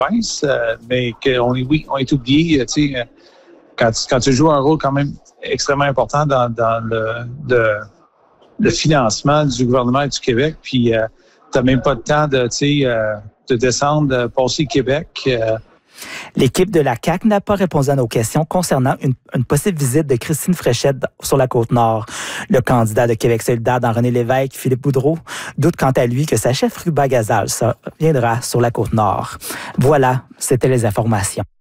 province, mais qu'on est oublié, tu sais, quand tu joues un rôle quand même extrêmement important dans le financement du gouvernement du Québec, puis t'as même pas le temps de descendre, de passer Québec. L'équipe de la CAQ n'a pas répondu à nos questions concernant une possible visite de Christine Fréchette sur la Côte-Nord. Le candidat de Québec solidaire dans René Lévesque, Philippe Boudreau, doute quant à lui que sa chef Ruba Gazal viendra sur la Côte-Nord. Voilà, c'était les informations.